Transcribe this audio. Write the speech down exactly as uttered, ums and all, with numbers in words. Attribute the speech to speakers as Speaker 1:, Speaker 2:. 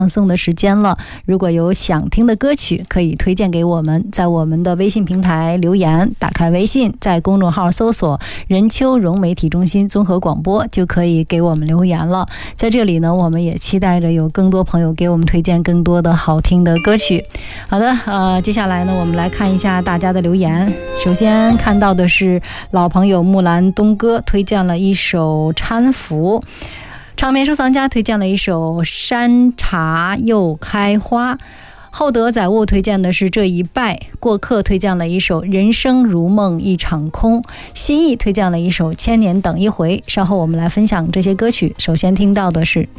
Speaker 1: 放送的时间了，如果有想听的歌曲可以推荐给我们，在我们的微信平台留言，打开微信，在公众号搜索任秋荣媒体中心综合广播，就可以给我们留言了。在这里呢，我们也期待着有更多朋友给我们推荐更多的好听的歌曲。好的，呃，接下来呢，我们来看一下大家的留言。首先看到的是老朋友木兰东哥推荐了一首搀扶，唱片收藏家推荐了一首山茶又开花，厚德载物推荐的是这一拜，过客推荐了一首人生如梦一场空，心意推荐了一首千年等一回。稍后我们来分享这些歌曲，首先听到的是